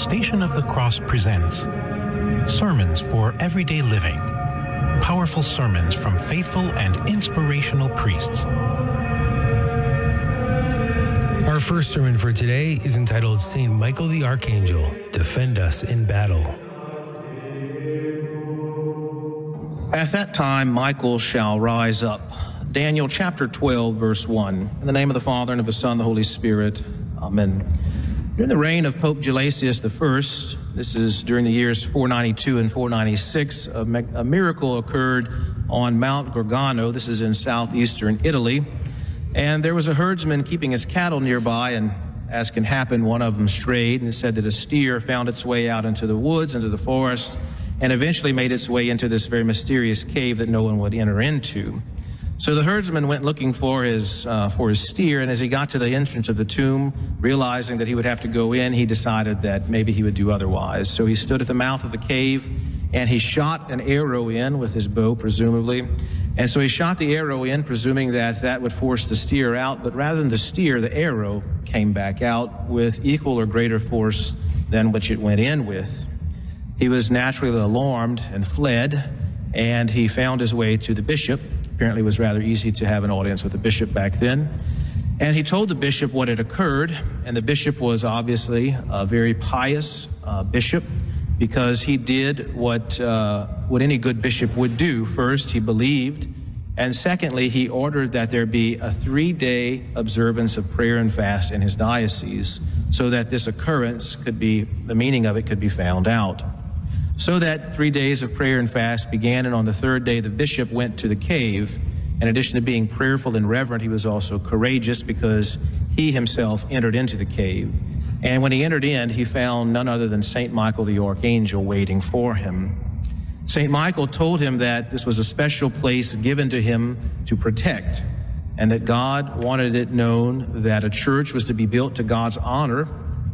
Station of the Cross presents Sermons for Everyday Living. Powerful sermons from faithful and inspirational priests. Our first sermon for today is entitled St. Michael the Archangel, Defend Us in Battle. At that time, Michael shall rise up. Daniel chapter 12, verse 1. In the name of the Father, and of the Son, and the Holy Spirit. Amen. During the reign of Pope Gelasius I, this is during the years 492 and 496, a miracle occurred on Mount Gargano. This is in southeastern Italy. And there was a herdsman keeping his cattle nearby, and as can happen, one of them strayed, and it said that a steer found its way out into the woods, into the forest, and eventually made its way into this very mysterious cave that no one would enter into. So the herdsman went looking for his steer, and as he got to the entrance of the tomb, realizing that he would have to go in, he decided that maybe he would do otherwise. So he stood at the mouth of the cave, and he shot an arrow in with his bow, presumably. And so he shot the arrow in, presuming that that would force the steer out. But rather than the steer, the arrow came back out with equal or greater force than which it went in with. He was naturally alarmed and fled, and he found his way to the bishop. Apparently it was rather easy to have an audience with the bishop back then. And he told the bishop what had occurred, and the bishop was obviously a very pious bishop, because he did what any good bishop would do. First, he believed, and secondly, he ordered that there be a 3-day observance of prayer and fast in his diocese, so that this occurrence could be, the meaning of it could be found out. So that 3 days of prayer and fast began, and on the third day the bishop went to the cave. In addition to being prayerful and reverent, he was also courageous, because he himself entered into the cave. And when he entered in, he found none other than St. Michael the Archangel waiting for him. St. Michael told him that this was a special place given to him to protect, and that God wanted it known that a church was to be built to God's honor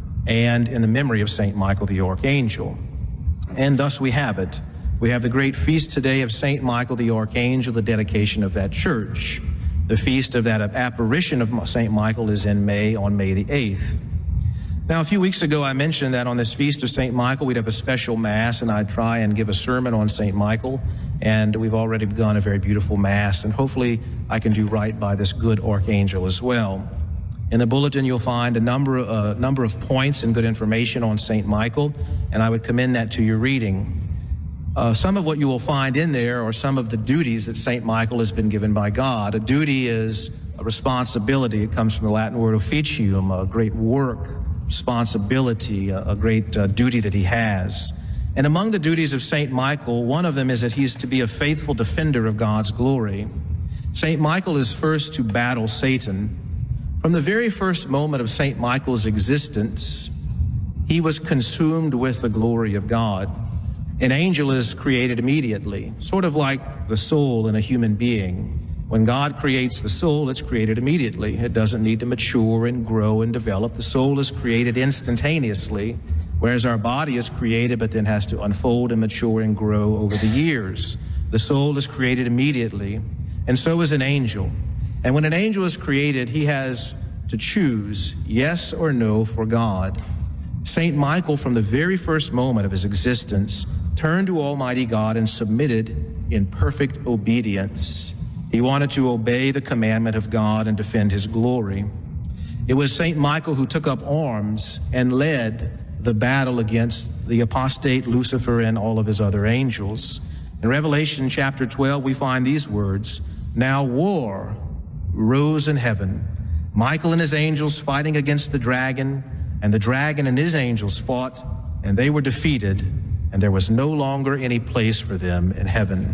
and in the memory of St. Michael the Archangel. And thus we have it. We have the great feast today of St. Michael the Archangel, the dedication of that church. The feast of that apparition of St. Michael is in May, on May the 8th. Now, a few weeks ago, I mentioned that on this feast of St. Michael, we'd have a special Mass, and I'd try and give a sermon on St. Michael. And we've already begun a very beautiful Mass, and hopefully I can do right by this good Archangel as well. In the bulletin, you'll find a number of points and good information on St. Michael, and I would commend that to your reading. Some of what you will find in there are some of the duties that St. Michael has been given by God. A duty is a responsibility. It comes from the Latin word officium, a great work, responsibility, a great duty that he has. And among the duties of St. Michael, one of them is that he's to be a faithful defender of God's glory. St. Michael is first to battle Satan. From the very first moment of St. Michael's existence, he was consumed with the glory of God. An angel is created immediately, sort of like the soul in a human being. When God creates the soul, it's created immediately. It doesn't need to mature and grow and develop. The soul is created instantaneously, whereas our body is created but then has to unfold and mature and grow over the years. The soul is created immediately, and so is an angel. And when an angel is created, he has to choose yes or no for God. St. Michael, from the very first moment of his existence, turned to Almighty God and submitted in perfect obedience. He wanted to obey the commandment of God and defend his glory. It was St. Michael who took up arms and led the battle against the apostate Lucifer and all of his other angels. In Revelation chapter 12, we find these words, "Now war rose in heaven, Michael and his angels fighting against the dragon, and the dragon and his angels fought, and they were defeated, and there was no longer any place for them in heaven."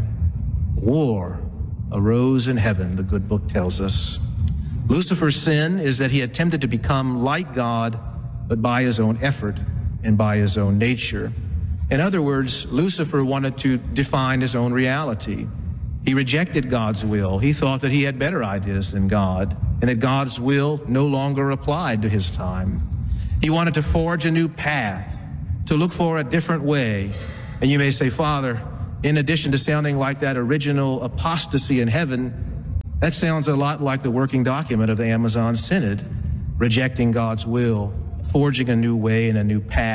War arose in heaven, the good book tells us. Lucifer's sin is that he attempted to become like God, but by his own effort and by his own nature. In other words, Lucifer wanted to define his own reality. He rejected God's will. He thought that he had better ideas than God, and that God's will no longer applied to his time. He wanted to forge a new path, to look for a different way. And you may say, Father, in addition to sounding like that original apostasy in heaven, that sounds a lot like the working document of the Amazon Synod, rejecting God's will, forging a new way and a new path.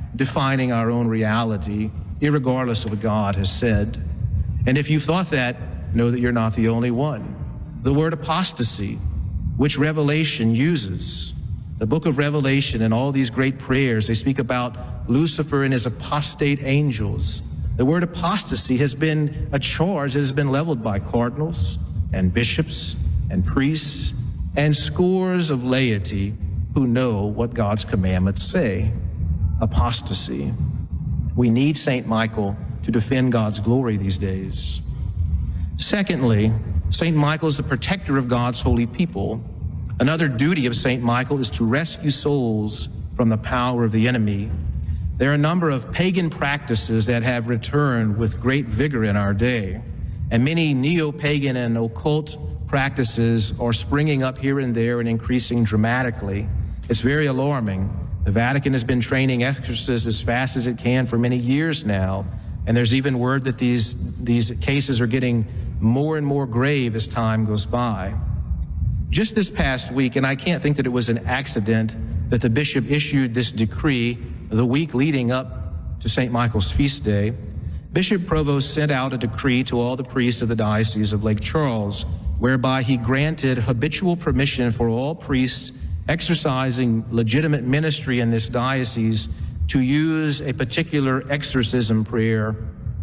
defining our own reality, irregardless of what God has said. And if you thought that, know that you're not the only one. The word apostasy, which Revelation uses, the book of Revelation and all these great prayers, they speak about Lucifer and his apostate angels. The word apostasy has been a charge that has been leveled by cardinals and bishops and priests and scores of laity who know what God's commandments say. Apostasy. We need St. Michael to defend God's glory these days. Secondly, St. Michael is the protector of God's holy people. Another duty of St. Michael is to rescue souls from the power of the enemy. There are a number of pagan practices that have returned with great vigor in our day, and many neo-pagan and occult practices are springing up here and there and increasing dramatically. It's very alarming. The Vatican has been training exorcists as fast as it can for many years now, and there's even word that these cases are getting more and more grave as time goes by. Just this past week, and I can't think that it was an accident that the bishop issued this decree the week leading up to St. Michael's feast day, Bishop Provost sent out a decree to all the priests of the Diocese of Lake Charles, whereby he granted habitual permission for all priests exercising legitimate ministry in this diocese to use a particular exorcism prayer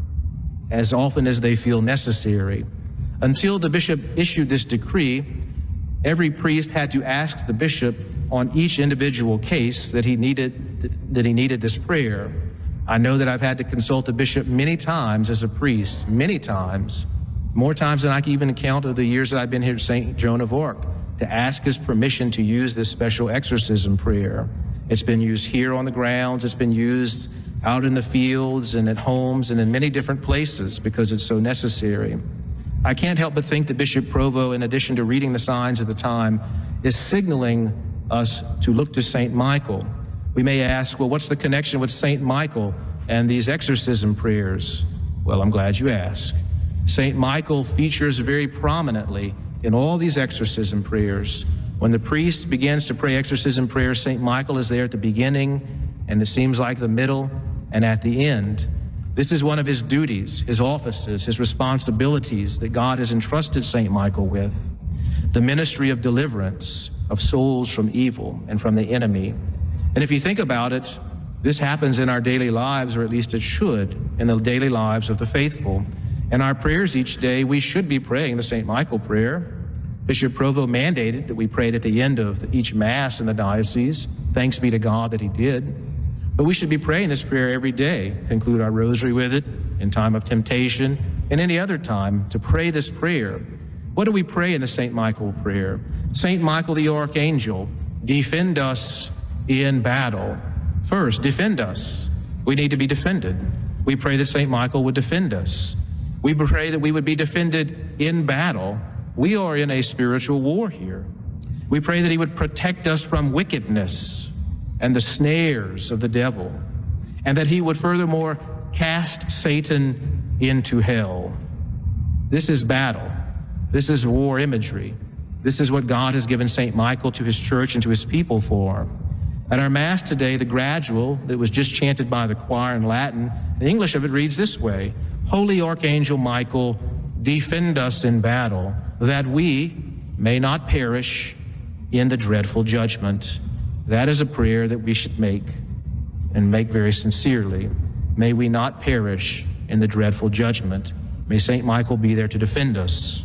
as often as they feel necessary. Until the bishop issued this decree, every priest had to ask the bishop on each individual case that he needed this prayer. I know that I've had to consult the bishop many times as a priest, many times, more times than I can even count of the years that I've been here at St. Joan of Arc, to ask his permission to use this special exorcism prayer. It's been used here on the grounds, it's been used out in the fields and at homes and in many different places because it's so necessary. I can't help but think that Bishop Provost, in addition to reading the signs of the time, is signaling us to look to St. Michael. We may ask, well, what's the connection with St. Michael and these exorcism prayers? Well, I'm glad you asked. St. Michael features very prominently in all these exorcism prayers. When the priest begins to pray exorcism prayers, St. Michael is there at the beginning, and it seems like the middle, and at the end. This is one of his duties, his offices, his responsibilities that God has entrusted St. Michael with, the ministry of deliverance of souls from evil and from the enemy. And if you think about it, this happens in our daily lives, or at least it should, in the daily lives of the faithful. In our prayers each day, we should be praying the St. Michael prayer. Bishop Provost mandated that we prayed at the end of each Mass in the diocese. Thanks be to God that he did. But we should be praying this prayer every day, conclude our rosary with it in time of temptation and any other time to pray this prayer. What do we pray in the St. Michael prayer? St. Michael the Archangel, defend us in battle. First, defend us. We need to be defended. We pray that St. Michael would defend us. We pray that we would be defended in battle. We are in a spiritual war here. We pray that he would protect us from wickedness and the snares of the devil, and that he would furthermore cast Satan into hell. This is battle. This is war imagery. This is what God has given St. Michael to his church and to his people for. At our Mass today, the gradual that was just chanted by the choir in Latin, the English of it reads this way: Holy Archangel Michael, defend us in battle, that we may not perish in the dreadful judgment. That is a prayer that we should make, and make very sincerely. May we not perish in the dreadful judgment. May St. Michael be there to defend us.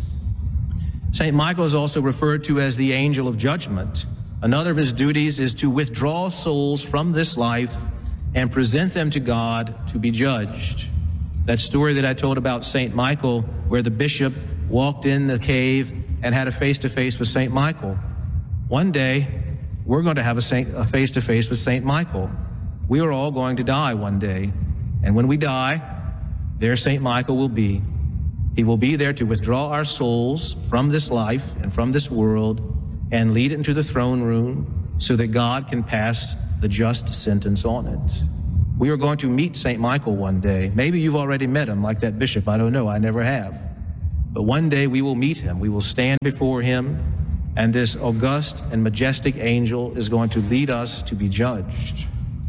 St. Michael is also referred to as the angel of judgment. Another of his duties is to withdraw souls from this life and present them to God to be judged. That story that I told about St. Michael, where the bishop walked in the cave and had a face-to-face with St. Michael. One day, we're going to have a face-to-face with St. Michael. We are all going to die one day. And when we die, there St. Michael will be. He will be there to withdraw our souls from this life and from this world and lead it into the throne room so that God can pass the just sentence on it. We are going to meet St. Michael one day. Maybe you've already met him, like that bishop. I don't know. I never have. But one day we will meet him. We will stand before him, and this august and majestic angel is going to lead us to be judged.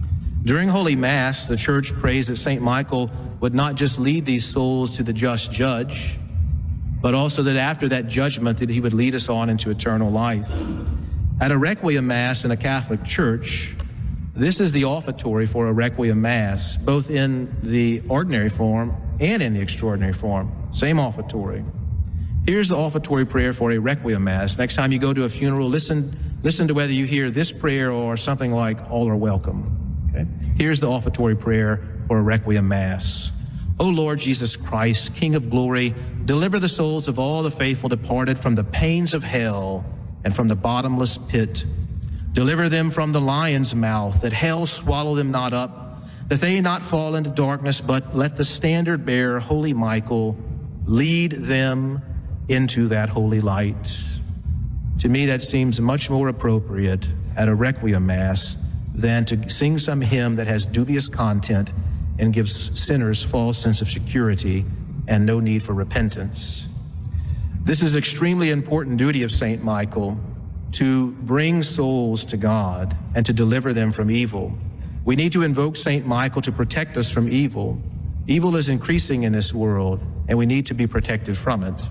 During Holy Mass, the Church prays that St. Michael would not just lead these souls to the just judge, but also that after that judgment that he would lead us on into eternal life. At a Requiem Mass in a Catholic church, this is the offertory for a Requiem Mass, both in the ordinary form and in the extraordinary form. Same offertory. Here's the offertory prayer for a Requiem Mass. Next time you go to a funeral, listen to whether you hear this prayer or something like all are welcome. Okay? Here's the offertory prayer for a Requiem Mass. O Lord Jesus Christ, King of glory, deliver the souls of all the faithful departed from the pains of hell and from the bottomless pit. Deliver them from the lion's mouth, that hell swallow them not up, that they not fall into darkness, but let the standard bearer, Holy Michael, lead them into that holy light. To me, that seems much more appropriate at a Requiem Mass than to sing some hymn that has dubious content and gives sinners false sense of security and no need for repentance. This is extremely important duty of St. Michael, to bring souls to God and to deliver them from evil. We need to invoke St. Michael to protect us from evil. Evil is increasing in this world, and we need to be protected from it.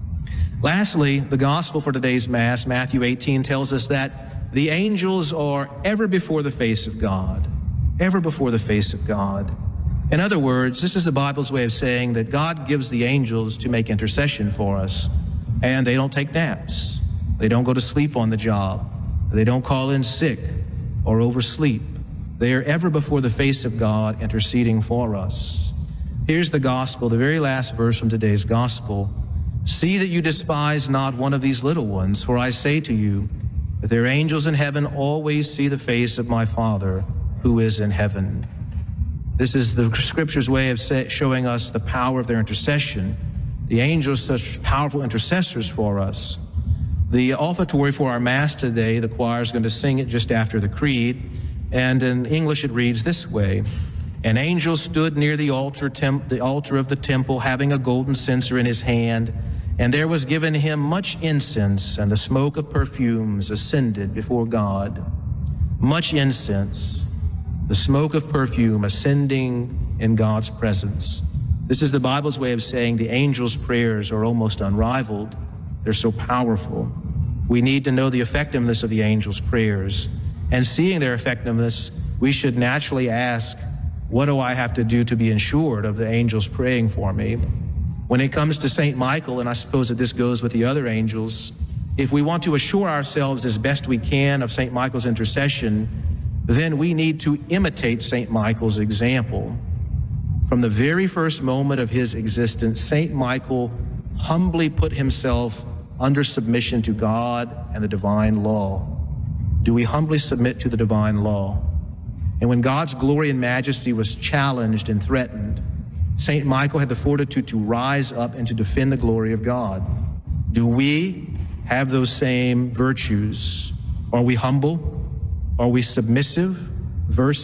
Lastly, the gospel for today's Mass, Matthew 18, tells us that the angels are ever before the face of God, ever before the face of God. In other words, this is the Bible's way of saying that God gives the angels to make intercession for us, and they don't take naps. They don't go to sleep on the job. They don't call in sick or oversleep. They are ever before the face of God interceding for us. Here's the gospel, the very last verse from today's gospel. See that you despise not one of these little ones, for I say to you that their angels in heaven always see the face of my Father who is in heaven. This is the Scripture's way of showing us the power of their intercession. The angels, such powerful intercessors for us. The offertory for our Mass today, the choir is going to sing it just after the Creed, and in English it reads this way. An angel stood near the altar of the temple, having a golden censer in his hand, and there was given him much incense, and the smoke of perfumes ascended before God. Much incense, the smoke of perfume ascending in God's presence. This is the Bible's way of saying the angels' prayers are almost unrivaled. They're so powerful. We need to know the effectiveness of the angels' prayers. And seeing their effectiveness, we should naturally ask, what do I have to do to be ensured of the angels praying for me? When it comes to St. Michael, and I suppose that this goes with the other angels, if we want to assure ourselves as best we can of St. Michael's intercession, then we need to imitate St. Michael's example. From the very first moment of his existence, St. Michael humbly put himself under submission to God and the divine law. Do we humbly submit to the divine law? And when God's glory and majesty was challenged and threatened, St. Michael had the fortitude to rise up and to defend the glory of God. Do we have those same virtues? Are we humble? Are we submissive? Words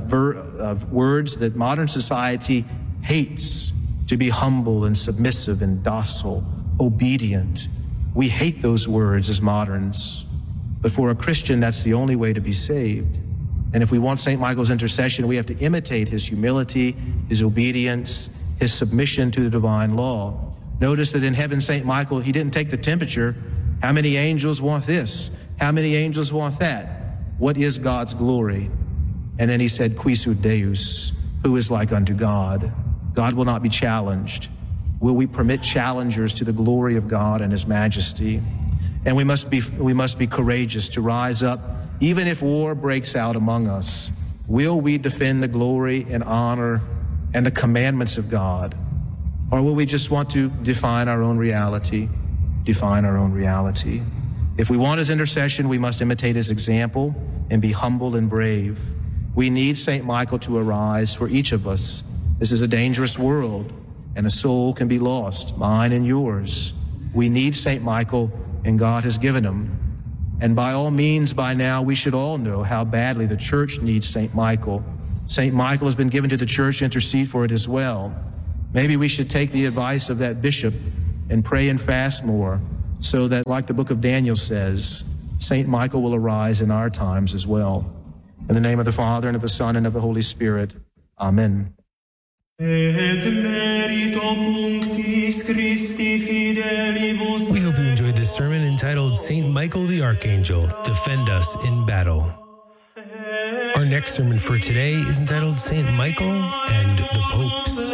that modern society hates, to be humble and submissive and docile, obedient. We hate those words as moderns. But for a Christian, that's the only way to be saved. And if we want St. Michael's intercession, we have to imitate his humility, his obedience, his submission to the divine law. Notice that in heaven, St. Michael, he didn't take the temperature. How many angels want this? How many angels want that? What is God's glory? And then he said, Qui sud Deus, who is like unto God? God will not be challenged. Will we permit challengers to the glory of God and his majesty? And we must be courageous to rise up. Even if war breaks out among us, will we defend the glory and honor and the commandments of God? Or will we just want to define our own reality? Define our own reality. If we want his intercession, we must imitate his example and be humble and brave. We need St. Michael to arise for each of us. This is a dangerous world, and a soul can be lost, mine and yours. We need St. Michael, and God has given him. And by all means, by now, we should all know how badly the church needs St. Michael. St. Michael has been given to the church to intercede for it as well. Maybe we should take the advice of that bishop and pray and fast more, so that, like the book of Daniel says, St. Michael will arise in our times as well. In the name of the Father, and of the Son, and of the Holy Spirit. Amen. Et merito punctis Christi fidelibus. We hope you enjoyed this sermon entitled Saint Michael the Archangel, Defend Us in Battle. Our next sermon for today is entitled Saint Michael and the Popes.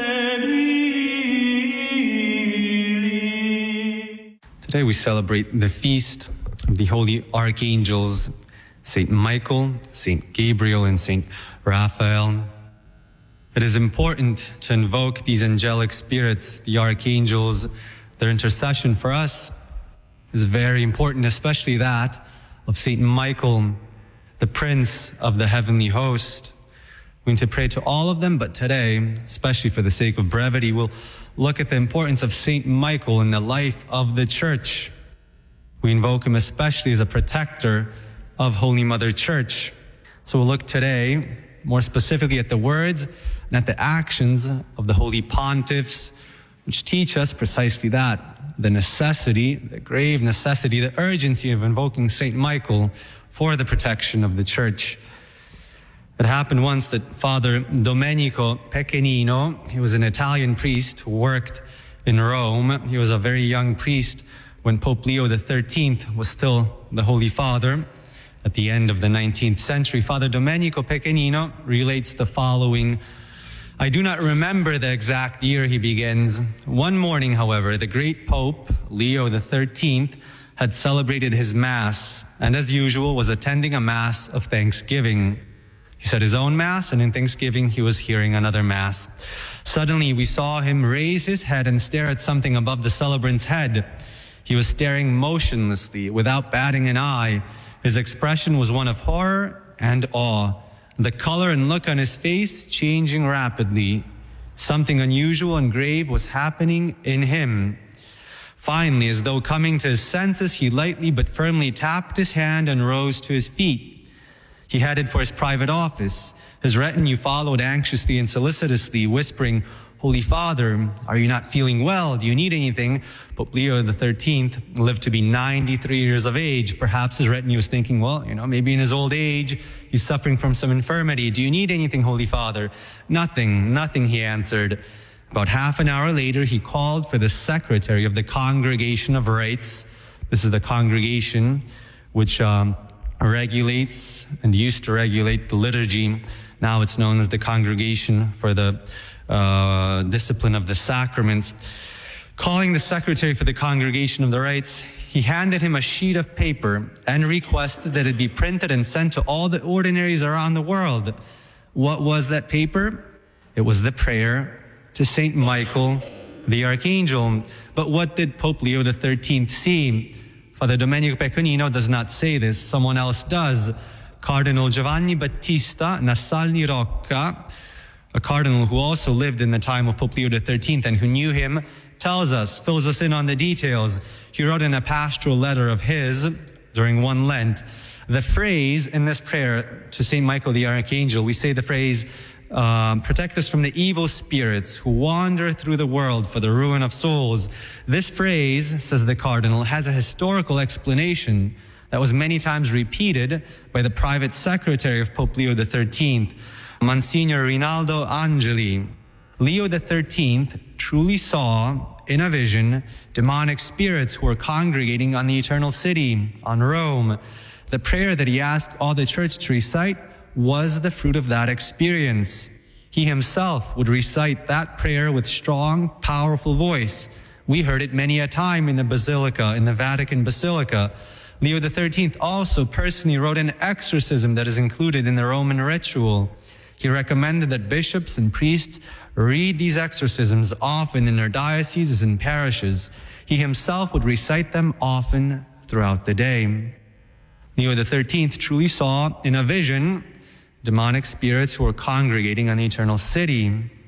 Today we celebrate the feast of the holy archangels, Saint Michael, Saint Gabriel, and Saint Raphael. It is important to invoke these angelic spirits, the archangels. Their intercession for us is very important, especially that of Saint Michael, the Prince of the heavenly host. We're going to pray to all of them, but today, especially for the sake of brevity, we'll look at the importance of Saint Michael in the life of the Church. We invoke him especially as a protector of Holy Mother Church. So we'll look today more specifically at the words and at the actions of the holy pontiffs, which teach us precisely that, the necessity, the grave necessity, the urgency of invoking Saint Michael for the protection of the Church. It happened once that Father Domenico Pequenino, he was an Italian priest who worked in Rome. He was a very young priest when Pope Leo XIII was still the Holy Father. At the end of the 19th century, Father Domenico Pequenino relates the following. I do not remember the exact year, he begins. One morning, however, the great Pope, Leo XIII, had celebrated his Mass, and as usual was attending a Mass of thanksgiving. He said his own Mass, and in thanksgiving he was hearing another Mass. Suddenly we saw him raise his head and stare at something above the celebrant's head. He was staring motionlessly, without batting an eye. His expression was one of horror and awe, the color and look on his face changing rapidly. Something unusual and grave was happening in him. Finally, as though coming to his senses, he lightly but firmly tapped his hand and rose to his feet. He headed for his private office. His retinue followed anxiously and solicitously, whispering, Holy Father, are you not feeling well? Do you need anything? Pope Leo XIII lived to be 93 years of age. Perhaps his retinue was thinking, well, maybe in his old age, he's suffering from some infirmity. Do you need anything, Holy Father? Nothing, he answered. About half an hour later, he called for the secretary of the Congregation of Rites. This is the congregation which regulates and used to regulate the liturgy. Now it's known as the Congregation for the Discipline of the Sacraments. Calling the secretary for the Congregation of the Rites, he handed him a sheet of paper and requested that it be printed and sent to all the ordinaries around the world. What was that paper? It was the prayer to Saint Michael the Archangel. But what did Pope Leo XIII see? Father Domenico Pequenino does not say this. Someone else does. Cardinal Giovanni Battista Nassalni Rocca, a cardinal who also lived in the time of Pope Leo XIII and who knew him, tells us, fills us in on the details. He wrote in a pastoral letter of his during one Lent, the phrase in this prayer to Saint Michael the Archangel, we say the phrase, protect us from the evil spirits who wander through the world for the ruin of souls. This phrase, says the cardinal, has a historical explanation that was many times repeated by the private secretary of Pope Leo XIII, Monsignor Rinaldo Angeli. Leo XIII truly saw in a vision demonic spirits who were congregating on the eternal city, on Rome. The prayer that he asked all the church to recite was the fruit of that experience. He himself would recite that prayer with strong, powerful voice. We heard it many a time in the Basilica, in the Vatican Basilica. Leo XIII also personally wrote an exorcism that is included in the Roman ritual. He recommended that bishops and priests read these exorcisms often in their dioceses and parishes. He himself would recite them often throughout the day. Leo XIII truly saw in a vision demonic spirits who were congregating on the eternal city.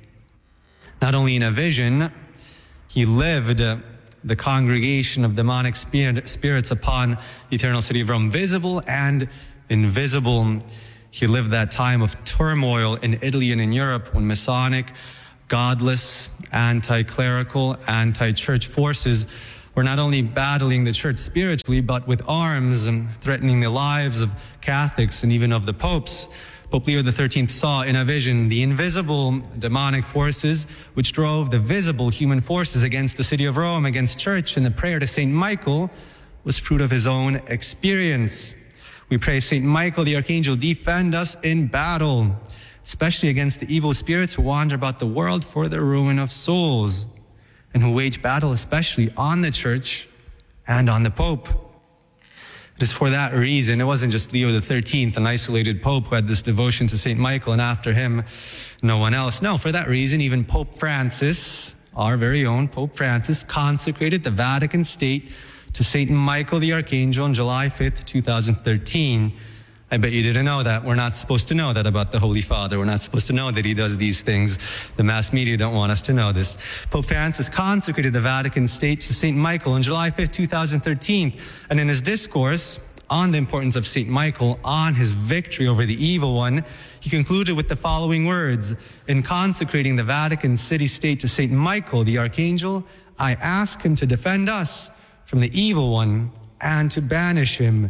Not only in a vision, he lived the congregation of demonic spirits upon the eternal city of Rome, visible and invisible. He lived that time of turmoil in Italy and in Europe when Masonic, godless, anti-clerical, anti-church forces were not only battling the church spiritually, but with arms and threatening the lives of Catholics and even of the popes. Pope Leo XIII saw in a vision the invisible demonic forces which drove the visible human forces against the city of Rome, against church, and the prayer to St. Michael was fruit of his own experience. We pray, St. Michael the Archangel, defend us in battle, especially against the evil spirits who wander about the world for the ruin of souls, and who wage battle especially on the church and on the Pope. It is for that reason, it wasn't just Leo XIII, an isolated Pope, who had this devotion to St. Michael, and after him, no one else. No, for that reason, even Pope Francis, our very own Pope Francis, consecrated the Vatican State to St. Michael the Archangel on July 5th, 2013. I bet you didn't know that. We're not supposed to know that about the Holy Father. We're not supposed to know that he does these things. The mass media don't want us to know this. Pope Francis consecrated the Vatican State to St. Michael on July 5th, 2013. And in his discourse on the importance of St. Michael, on his victory over the evil one, he concluded with the following words: in consecrating the Vatican city-state to St. Michael the Archangel, I ask him to defend us from the evil one and to banish him.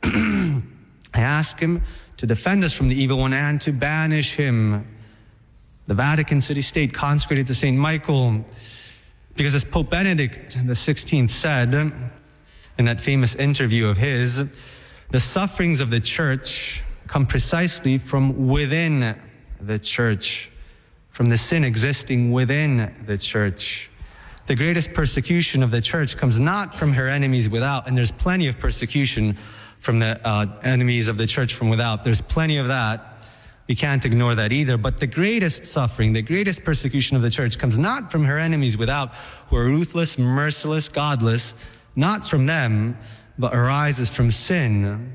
I ask him to defend us from the evil one and to banish him. The Vatican city-state consecrated to St. Michael because, as Pope Benedict XVI said in that famous interview of his, the sufferings of the church come precisely from within the church, from the sin existing within the church. The greatest persecution of the church comes not from her enemies without, and there's plenty of persecution from the enemies of the church from without. There's plenty of that. We can't ignore that either. But the greatest suffering, the greatest persecution of the church comes not from her enemies without, who are ruthless, merciless, godless, not from them, but arises from sin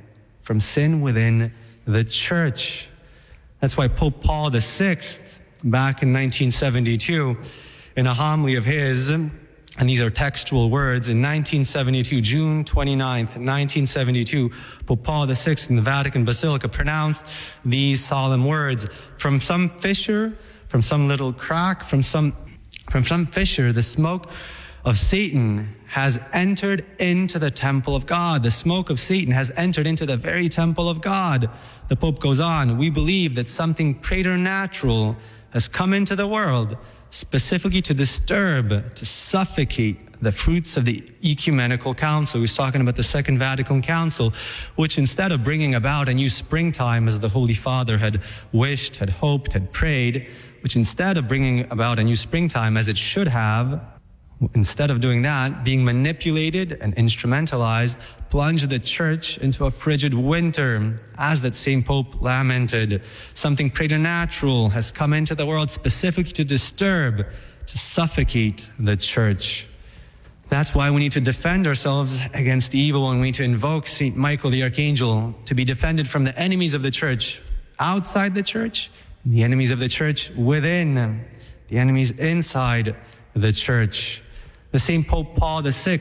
within the church. That's why Pope Paul VI, back in 1972, in a homily of his, and these are textual words, in 1972, June 29th, 1972, Pope Paul VI in the Vatican Basilica pronounced these solemn words: from some fissure, from some little crack, from some fissure, the smoke of Satan has entered into the temple of God. The smoke of Satan has entered into the very temple of God. The Pope goes on: we believe that something preternatural has come into the world, specifically to disturb, to suffocate the fruits of the ecumenical council. He's talking about the Second Vatican Council, which, instead of bringing about a new springtime as the Holy Father had wished, had hoped, had prayed, which instead of bringing about a new springtime as it should have, instead of doing that, being manipulated and instrumentalized, plunged the church into a frigid winter, as that same Pope lamented. Something preternatural has come into the world specifically to disturb, to suffocate the church. That's why we need to defend ourselves against the evil, and we need to invoke St. Michael the Archangel to be defended from the enemies of the church outside the church, the enemies of the church within, the enemies inside the church. The same Pope Paul VI,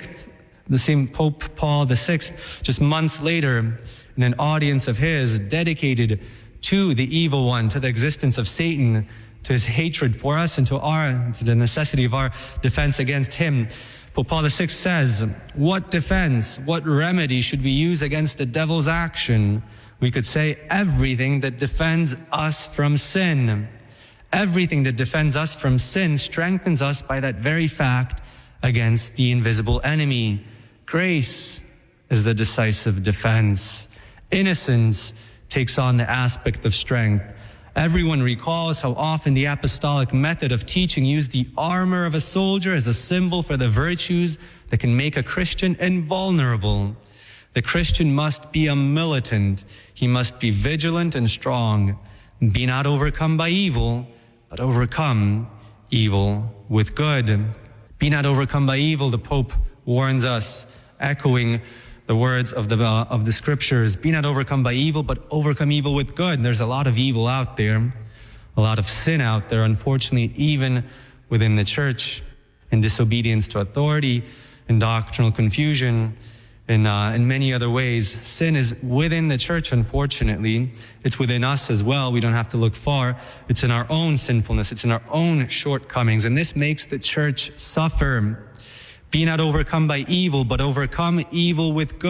just months later, in an audience of his dedicated to the evil one, to the existence of Satan, to his hatred for us, and to the necessity of our defense against him, Pope Paul VI says, what defense, what remedy should we use against the devil's action? We could say everything that defends us from sin. Everything that defends us from sin strengthens us by that very fact against the invisible enemy. Grace is the decisive defense. Innocence takes on the aspect of strength. Everyone recalls how often the apostolic method of teaching used the armor of a soldier as a symbol for the virtues that can make a Christian invulnerable. The Christian must be a militant. He must be vigilant and strong. Be not overcome by evil, but overcome evil with good. Be not overcome by evil, the Pope warns us, echoing the words of the scriptures. Be not overcome by evil, but overcome evil with good. And there's a lot of evil out there, a lot of sin out there, unfortunately, even within the church, in disobedience to authority, in doctrinal confusion, in many other ways. Sin is within the church, unfortunately. It's within us as well. We don't have to look far. It's in our own sinfulness. It's in our own shortcomings. And this makes the church suffer. Be not overcome by evil, but overcome evil with good.